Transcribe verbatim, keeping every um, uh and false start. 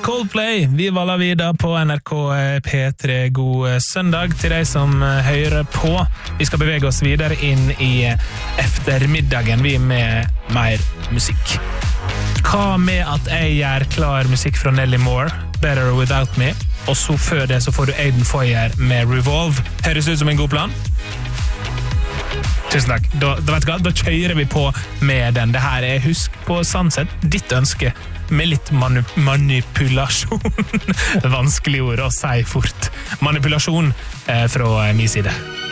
Coldplay, Viva la vida på N R K P tre. God søndag til deg som hører på. Vi skal bevege oss videre inn i eftermiddagen, vi med mer musikk. Hva med at jeg gjør klar musikk fra Nelly Moore, Better Without Me, og så før det så får du Aiden Foyer med Revolve. Høres ut som en god plan? Tusen takk. Da, da, vet du hva? Da kjører vi på med den. Det her er, husk på Sunset, ditt ønske med litt manu manipulasjon. Vanskelig ord å si fort. Manipulasjon eh, fra min side.